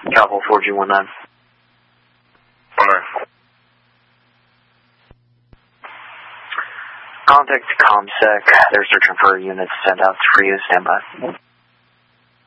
Bravo 4G19. 19. Contact ComSec. They're searching for units sent out for you. Stand by.